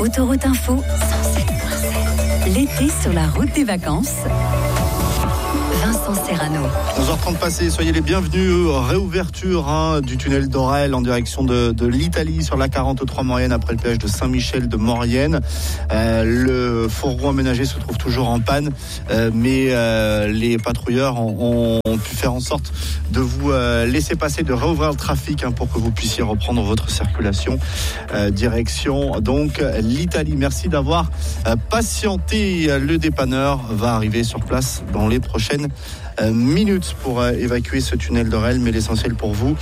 Autoroute Info, 107.7. L'été sur la route des vacances. Vincent Serrano. 11h30 passé, soyez les bienvenus. Réouverture du tunnel d'Orelle en direction de l'Italie sur la 43 Maurienne après le péage de Saint-Michel de Maurienne. Le fourgon aménagé se trouve toujours en panne, mais les patrouilleurs ont pu faire en sorte de vous laisser passer, de réouvrir le trafic pour que vous puissiez reprendre votre circulation. Direction donc l'Italie. Merci d'avoir patienté. Le dépanneur va arriver sur place dans les prochaines minutes pour évacuer ce tunnel d'Orelle, mais l'essentiel pour vous,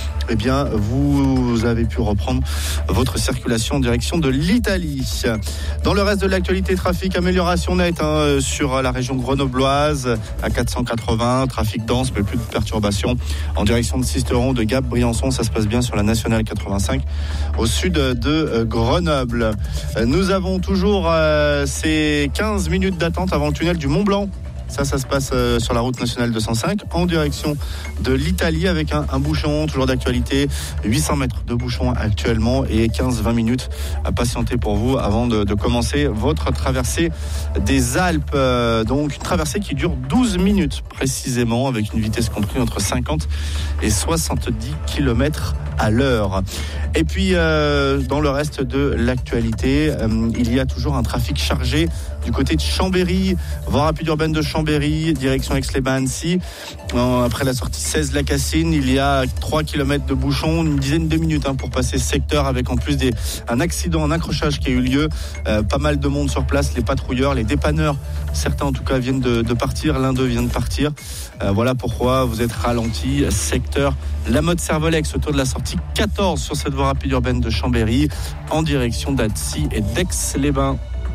vous avez pu reprendre votre circulation en direction de l'Italie. Dans le reste de l'actualité, trafic, amélioration nette sur la région grenobloise à 480, trafic dense mais plus de perturbations en direction de Sisteron, de Gap, Briançon, ça se passe bien sur la nationale 85 au sud de Grenoble. Nous avons toujours ces 15 minutes d'attente avant le tunnel du Mont-Blanc. Ça se passe sur la route nationale 205 en direction de l'Italie avec un bouchon toujours d'actualité, 800 mètres de bouchon actuellement et 15-20 minutes à patienter pour vous avant de commencer votre traversée des Alpes. Donc une traversée qui dure 12 minutes précisément avec une vitesse comprise entre 50 et 70 km à l'heure. Et puis dans le reste de l'actualité, il y a toujours un trafic chargé du côté de Chambéry, voie rapide urbaine de Chambéry, direction Aix-les-Bains-Annecy. Après la sortie 16 La Cassine, il y a 3 km de bouchons, une dizaine de minutes pour passer ce secteur avec en plus un accident, un accrochage qui a eu lieu. Pas mal de monde sur place, les patrouilleurs, les dépanneurs, certains en tout cas viennent de partir, l'un d'eux vient de partir. Voilà pourquoi vous êtes ralenti. Secteur La Motte-Servolex autour de la sortie 14 sur cette voie rapide urbaine de Chambéry en direction d'Annecy et d'Aix-les-Bains.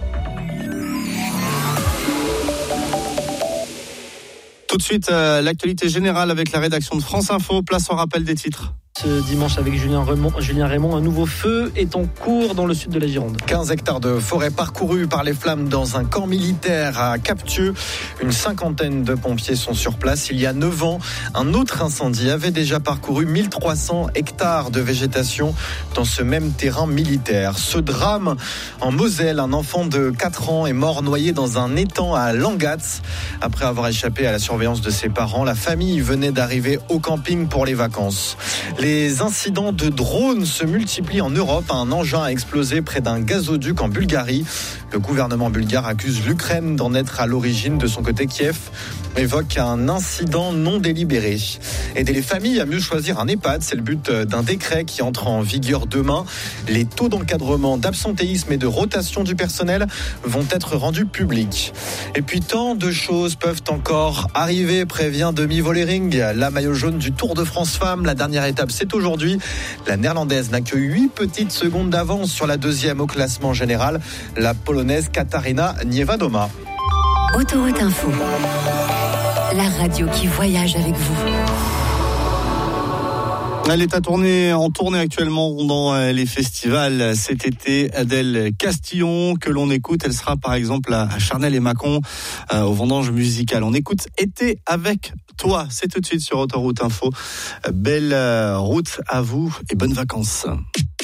Tout de suite, l'actualité générale avec la rédaction de France Info. Place au rappel des titres. Ce dimanche avec Julien Raymond, un nouveau feu est en cours dans le sud de la Gironde. 15 hectares de forêt parcourus par les flammes dans un camp militaire à Captieux. Une cinquantaine de pompiers sont sur place. Il y a 9 ans, un autre incendie avait déjà parcouru 1300 hectares de végétation dans ce même terrain militaire. Ce drame en Moselle, un enfant de 4 ans est mort noyé dans un étang à Langatz. Après avoir échappé à la surveillance de ses parents, la famille venait d'arriver au camping pour les vacances. Les incidents de drones se multiplient en Europe. Un engin a explosé près d'un gazoduc en Bulgarie. Le gouvernement bulgare accuse l'Ukraine d'en être à l'origine. De son côté, Kiev évoque un incident non délibéré. Aider les familles à mieux choisir un EHPAD, c'est le but d'un décret qui entre en vigueur demain. Les taux d'encadrement, d'absentéisme et de rotation du personnel vont être rendus publics. Et puis tant de choses peuvent encore arriver, prévient Demi Vollering, la maillot jaune du Tour de France Femmes. La dernière étape, c'est aujourd'hui. La néerlandaise n'a que 8 petites secondes d'avance sur la deuxième au classement général, la polonaise Katarina Niewedoma. Autoroute Info, la radio qui voyage avec vous. Elle est en tournée actuellement dans les festivals cet été. Adèle Castillon, que l'on écoute, elle sera par exemple à Charnel et Mâcon au Vendange Musical. On écoute Été avec toi, c'est tout de suite sur Autoroute Info. Belle route à vous et bonnes vacances.